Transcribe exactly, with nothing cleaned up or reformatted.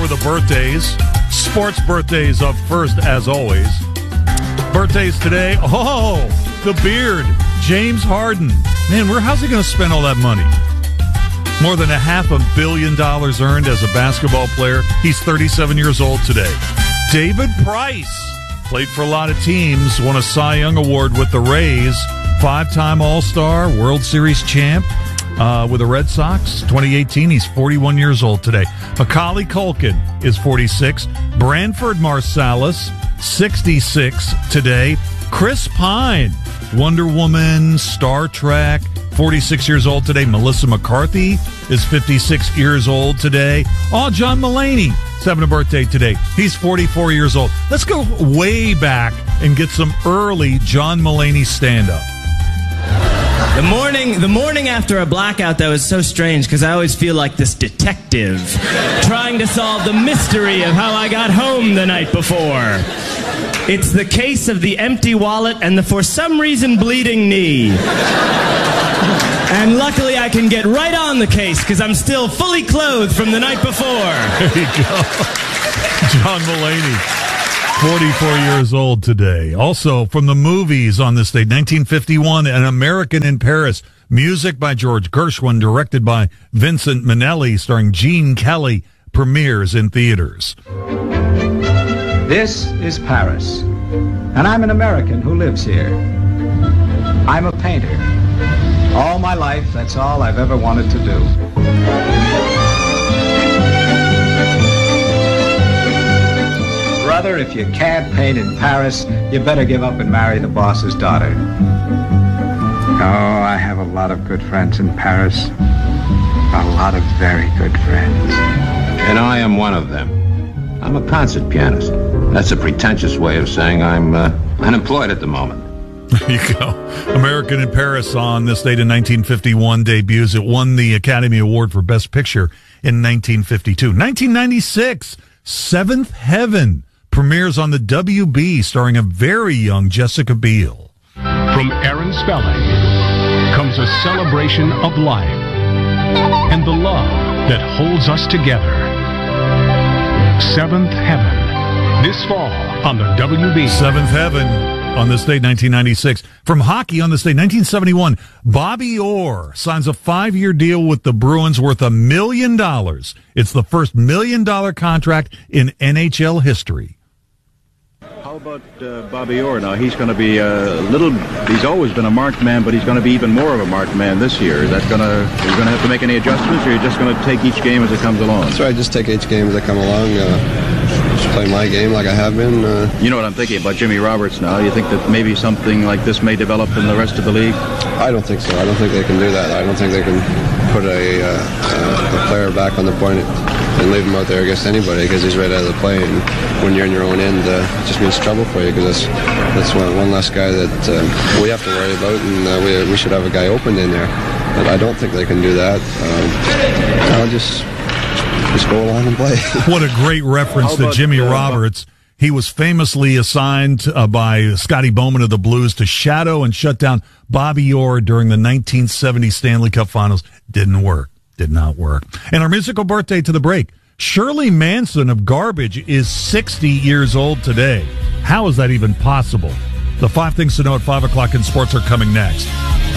with the birthdays. Sports birthdays up first, as always. Birthdays today. Oh, the beard. James Harden. Man, where, how's he going to spend all that money? More than a half a billion dollars earned as a basketball player. He's thirty-seven years old today. David Price. Played for a lot of teams. Won a Cy Young Award with the Rays. Five-time All-Star. World Series champ. Uh, with the Red Sox, twenty eighteen, he's forty-one years old today. Macaulay Culkin is forty-six. Branford Marsalis, sixty-six today. Chris Pine, Wonder Woman, Star Trek, forty-six years old today. Melissa McCarthy is fifty-six years old today. Oh, John Mulaney, having a birthday today. He's forty-four years old. Let's go way back and get some early John Mulaney stand-up. The morning, the morning after a blackout, that was so strange because I always feel like this detective trying to solve the mystery of how I got home the night before. It's the case of the empty wallet and the for some reason bleeding knee. And luckily I can get right on the case because I'm still fully clothed from the night before. There you go. John Mulaney. forty-four years old today. Also, from the movies on this date, nineteen fifty-one, An American in Paris. Music by George Gershwin, directed by Vincent Minnelli, starring Gene Kelly, premieres in theaters. This is Paris, and I'm an American who lives here. I'm a painter. All my life, that's all I've ever wanted to do. Brother, if you can't paint in Paris, you better give up and marry the boss's daughter. Oh, I have a lot of good friends in Paris. A lot of very good friends. And I am one of them. I'm a concert pianist. That's a pretentious way of saying I'm uh, unemployed at the moment. There you go. American in Paris on this date in nineteen fifty-one debuts. It won the Academy Award for Best Picture in nineteen fifty-two. nineteen ninety-six, Seventh Heaven premieres on the W B, starring a very young Jessica Biel. From Aaron Spelling comes a celebration of life and the love that holds us together. Seventh Heaven, this fall on the W B. Seventh Heaven on this date, nineteen ninety-six. From hockey on this date, nineteen seventy-one, Bobby Orr signs a five-year deal with the Bruins worth a million dollars. It's the first million-dollar contract in N H L history. How about uh, Bobby Orr? Now, he's going to be a little, he's always been a marked man, but he's going to be even more of a marked man this year. Is that going to, are you going to have to make any adjustments, or are you just going to take each game as it comes along? That's right, just take each game as it comes along. Uh, just play my game like I have been. Uh, you know what I'm thinking about Jimmy Roberts now? You think that maybe something like this may develop in the rest of the league? I don't think so. I don't think they can do that. I don't think they can put a, uh, uh, a player back on the point and leave him out there against anybody because he's right out of the play. And when you're in your own end, uh, it just means trouble for you because that's, that's one, one less guy that uh, we have to worry about, and uh, we, we should have a guy open in there. But I don't think they can do that. Um, I'll just, just go along and play. What a great reference to Jimmy uh, Roberts. He was famously assigned uh, by Scotty Bowman of the Blues to shadow and shut down Bobby Orr during the nineteen seventy Stanley Cup Finals. Didn't work. Did not work. And our musical birthday to the break. Shirley Manson of Garbage is sixty years old today. How is that even possible? The five things to know at five o'clock in sports are coming next.